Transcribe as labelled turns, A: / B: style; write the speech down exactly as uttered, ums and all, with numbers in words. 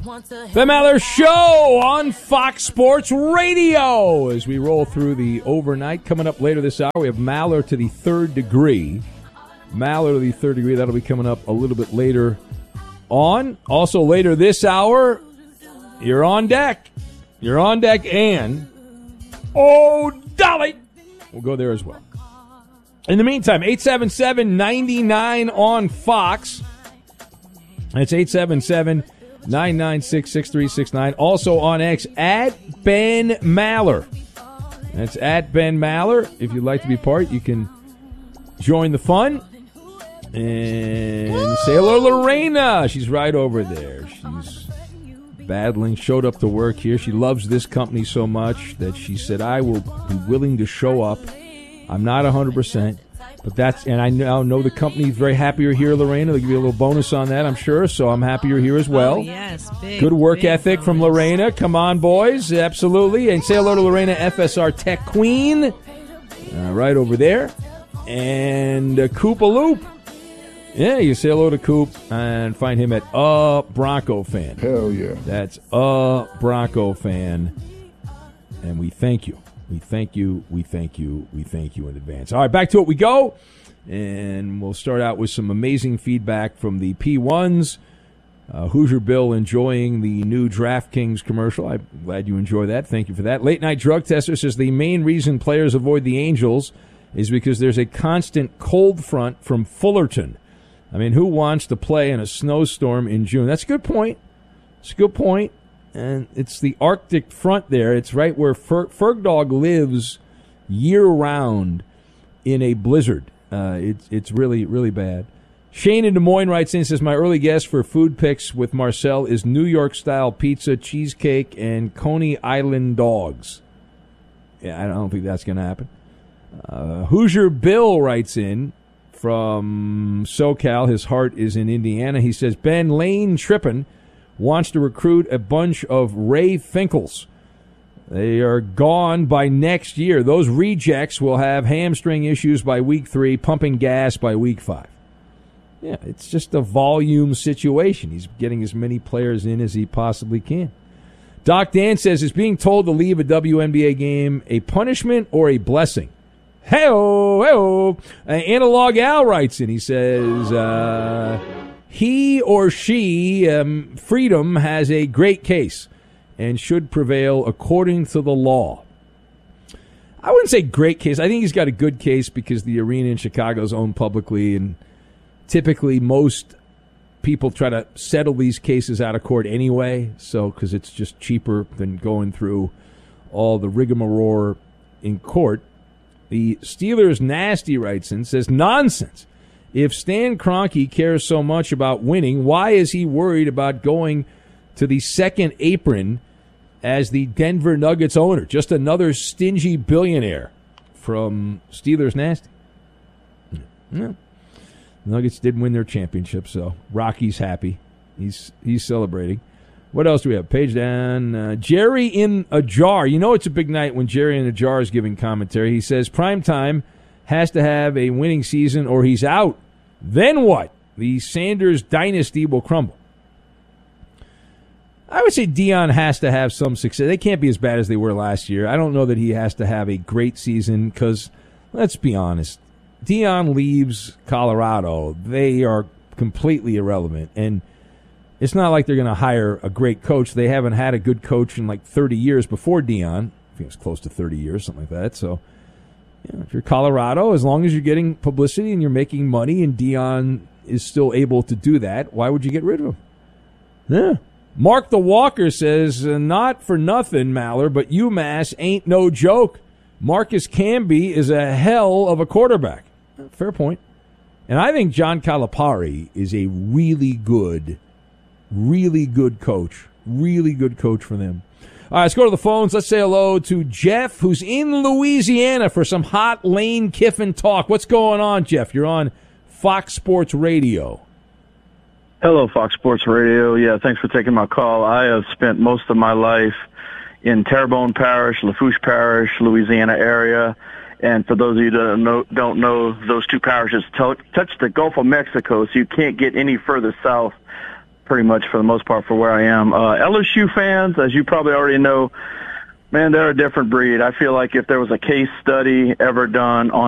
A: The Maller Show on Fox Sports Radio. As we roll through the overnight, coming up later this hour, we have Maller to the third degree. Maller to the third degree, that'll be coming up a little bit later on. Also later this hour, you're on deck. You're on deck and, oh, Dolly, we'll go there as well. In the meantime, eight seven seven, nine nine on Fox. It's eight seven seven, nine nine six, six three six nine. Also on X, at Ben Maller. That's at Ben Maller. If you'd like to be part, you can join the fun. And say hello to Lorena. She's right over there. She's battling, showed up to work here. She loves this company so much that she said, I will be willing to show up. I'm not one hundred percent. But that's, and I now know the company's very happy you're here, Lorena. They'll give you a little bonus on that, I'm sure. So I'm happy you're here as well.
B: Oh, yes, big,
A: good work
B: big
A: ethic
B: bonus.
A: from Lorena. Come on, boys. Absolutely. And say hello to Lorena, F S R Tech Queen. Uh, right over there. And uh, Koopa Loop. Yeah, you say hello to Coop and find him at A Bronco Fan.
C: Hell yeah.
A: That's A Bronco Fan. And we thank you. We thank you, we thank you, we thank you in advance. All right, back to it we go. And we'll start out with some amazing feedback from the P ones. Uh, Hoosier Bill enjoying the new DraftKings commercial. I'm glad you enjoy that. Thank you for that. Late Night Drug Tester says the main reason players avoid the Angels is because there's a constant cold front from Fullerton. I mean, who wants to play in a snowstorm in June? That's a good point. It's a good point. And it's the Arctic front there. It's right where Fer- Fergdog lives year-round in a blizzard. Uh, it's it's really, really bad. Shane in Des Moines writes in and says, my early guess for food picks with Marcel is New York-style pizza, cheesecake, and Coney Island dogs. Yeah, I don't think that's going to happen. Uh, Hoosier Bill writes in from SoCal. His heart is in Indiana. He says, Ben Lane Trippin wants to recruit a bunch of Ray Finkles. They are gone by next year. Those rejects will have hamstring issues by week three, pumping gas by week five. Yeah, it's just a volume situation. He's getting as many players in as he possibly can. Doc Dan says, is being told to leave a W N B A game a punishment or a blessing? Hey-oh, hey-oh. Uh, Analog Al writes in. He says, uh, he or she, um, Freedom, has a great case and should prevail according to the law. I wouldn't say great case. I think he's got a good case because the arena in Chicago is owned publicly, and typically most people try to settle these cases out of court anyway, so because it's just cheaper than going through all the rigmarole in court. The Steelers Nasty writes in, says, nonsense. If Stan Kroenke cares so much about winning, why is he worried about going to the second apron as the Denver Nuggets owner? Just another stingy billionaire from Steelers Nasty. Yeah. Nuggets did win their championship, so Rocky's happy. He's he's celebrating. What else do we have? Page down. Uh, Jerry in a jar. You know it's a big night when Jerry in a jar is giving commentary. He says Primetime has to have a winning season or he's out. Then what? The Sanders dynasty will crumble. I would say Deion has to have some success. They can't be as bad as they were last year. I don't know that he has to have a great season because, let's be honest, Deion leaves Colorado. They are completely irrelevant. And it's not like they're going to hire a great coach. They haven't had a good coach in like thirty years before Deion. I think it was close to thirty years, something like that. So, you know, if you're Colorado, as long as you're getting publicity and you're making money and Deion is still able to do that, why would you get rid of him? Yeah. Mark the Walker says, uh, not for nothing, Maller, but UMass ain't no joke. Marcus Camby is a hell of a quarterback. Fair point. And I think John Calipari is a really good, really good coach. Really good coach for them. All right, let's go to the phones. Let's say hello to Jeff, who's in Louisiana for some hot Lane Kiffin talk. What's going on, Jeff? You're on Fox Sports Radio.
D: Hello, Fox Sports Radio. Yeah, thanks for taking my call. I have spent most of my life in Terrebonne Parish, Lafourche Parish, Louisiana area. And for those of you that don't know, don't know those two parishes t- touch the Gulf of Mexico, so you can't get any further south pretty much for the most part for where I am. Uh, L S U fans, as you probably already know, man, they're a different breed. I feel like if there was a case study ever done on